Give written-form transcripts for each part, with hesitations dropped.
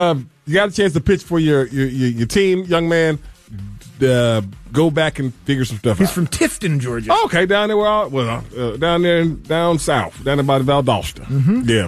you got a chance to pitch for your team, young man, go back and figure some stuff out. He's from Tifton, Georgia. Oh, okay, down there, down south, down by Valdosta. Mm-hmm. Yeah,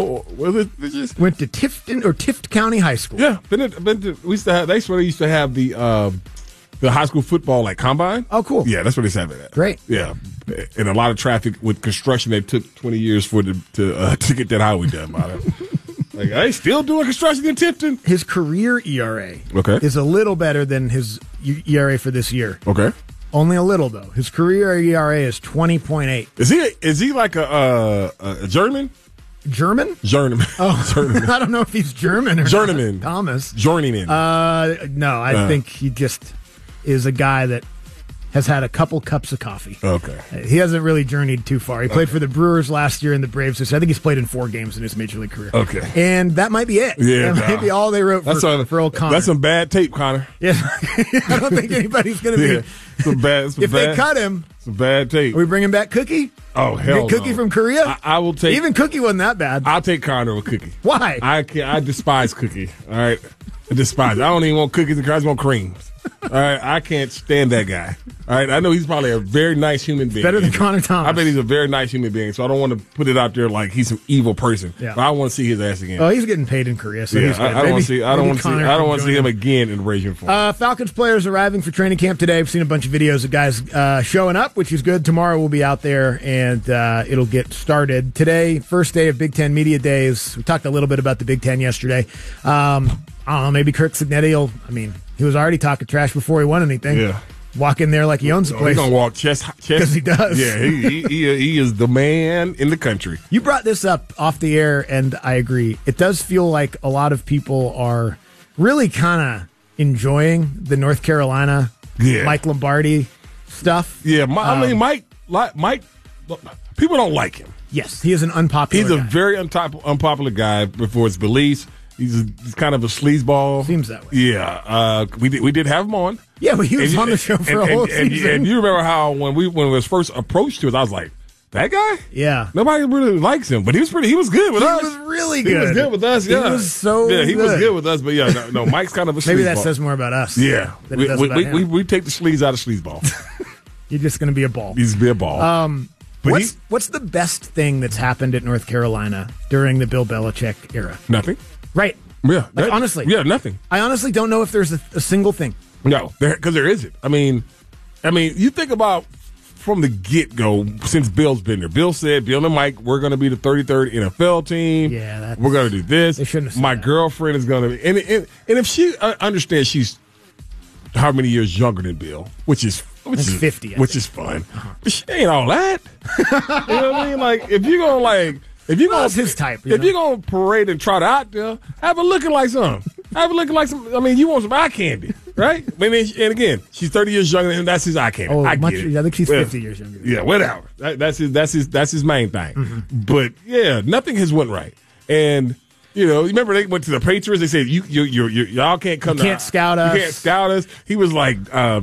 but went to Tifton or Tift County High School. Yeah, we used to have. That's where they used to have the high school football combine. Oh, cool. Yeah, that's where they have it at. Great. Yeah, and a lot of traffic with construction. They took 20 years to get that highway done. By it. They still doing construction in Tifton. His career ERA is a little better than his ERA for this year. Okay. Only a little, though. His career ERA is 20.8. Is he like a German? German? Journeyman. Oh, Journeyman. I don't know if he's German or Journeyman. not. Thomas. Journeyman. No, I think he just is a guy that has had a couple cups of coffee. Okay. He hasn't really journeyed too far. He played for the Brewers last year and the Braves. I think he's played in 4 games in his major league career. Okay. And that might be it. Yeah. That might be all they wrote for old Connor. That's some bad tape, Connor. Yeah. I don't think anybody's going to be. If they cut him. Some bad tape. Are we bringing back Cookie? Oh, hell Cookie no. from Korea? I will take. Even Cookie wasn't that bad. I'll take Connor with Cookie. Why? I despise Cookie. All right. I despise it. I don't even want cookies and cream. I just want creams. All right. I can't stand that guy. All right. I know he's probably a very nice human being. Better than Connor Thomas. I bet he's a very nice human being. So I don't want to put it out there like he's some evil person. Yeah. But I want to see his ass again. Oh, he's getting paid in Korea. So yeah. he's good. I don't want to see him again in Raging Form. Falcons players arriving for training camp today. I've seen a bunch of videos of guys showing up, which is good. Tomorrow we'll be out there and it'll get started. Today, first day of Big Ten Media Days. We talked a little bit about the Big Ten yesterday. I don't know, maybe Kirk Cignetti he was already talking trash before he won anything. Yeah. Walk in there like he owns the place. He's going to walk chest. Because he does. Yeah, he is the man in the country. You brought this up off the air, and I agree. It does feel like a lot of people are really kind of enjoying the North Carolina Mike Lombardi stuff. Yeah, Mike, people don't like him. Yes, he is an unpopular guy. He's a very unpopular guy for his beliefs. He's kind of a sleazeball. Seems that way. Yeah, we did have him on. Yeah, but he was on the show for a whole season. And you remember how when it was first approached to us, I was like, that guy? Yeah. Nobody really likes him, but he was good with us. He was really good. He was good with us, yeah. He was so good. He was good with us, but yeah, no Mike's kind of a sleazeball. Maybe that says more about us. Yeah. We take the sleaze out of sleazeball. You're just going to be a ball. He's be a ball. What's the best thing that's happened at North Carolina during the Bill Belichick era? Nothing. Right. Yeah. Honestly. Yeah, nothing. I honestly don't know if there's a single thing. No, because there isn't. I mean, you think about from the get-go since Bill's been there. Bill and Mike, we're going to be the 33rd NFL team. Yeah, we're going to do this. They shouldn't have said My that. girlfriend is going to be. And if she understands she's how many years younger than Bill, which is 50, which is fun. But she ain't all that. You know what I mean? Like, if you're going to If you're gonna his type, if you're gonna parade and trot out there, have it looking like something. Have it looking like some. I mean, you want some eye candy, right? I mean, and again, she's 30 years younger than him. That's his eye candy. Oh, I think she's 50 years younger. Yeah, whatever. That's his main thing. Mm-hmm. But yeah, nothing has went right. And remember they went to the Patriots. They said y'all can't come. You can't scout us. You can't scout us. He was like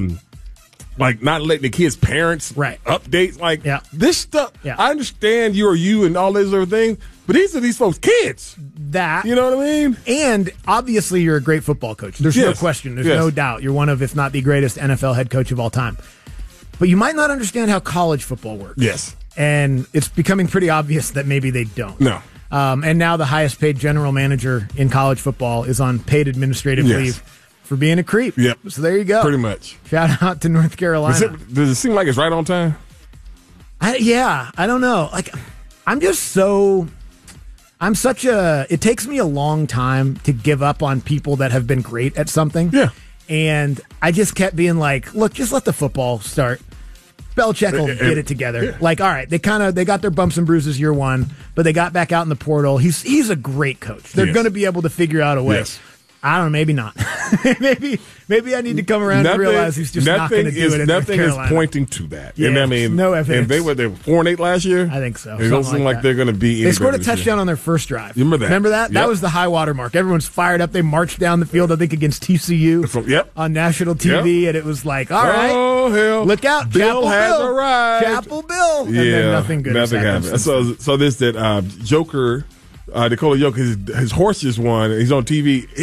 not letting the kids' parents updates. This stuff. Yeah. I understand you and all those other things, but these are these folks' kids. That. You know what I mean? And obviously you're a great football coach. There's no question. There's no doubt. You're one of, if not the greatest NFL head coach of all time. But you might not understand how college football works. Yes. And it's becoming pretty obvious that maybe they don't. No. And now the highest paid general manager in college football is on paid administrative leave for being a creep. Yep. So there you go. Pretty much. Shout out to North Carolina. Does it seem like it's right on time? I don't know. It takes me a long time to give up on people that have been great at something. Yeah. And I just kept being like, look, just let the football start. Belichick will get it together. Yeah. Like, all right, they got their bumps and bruises year one, but they got back out in the portal. He's a great coach. They're going to be able to figure out a way. Yes. I don't know, maybe not. maybe I need to come around and realize he's just not going to do it in North Carolina. Nothing is pointing to that. Yeah, and I mean, no evidence. And they were 4-8 last year. I think so. It doesn't seem like they're going to be. They scored a touchdown on their first drive. You remember that? Remember that? Yep. That was the high water mark. Everyone's fired up. They marched down the field, I think, against TCU on national TV, and it was like, all right, hell, look out, Bill Chapel has Bill. arrived. Chapel Bill. And then nothing good happened. So this that Joker Nikola Jokic, his horse just won. He's on TV.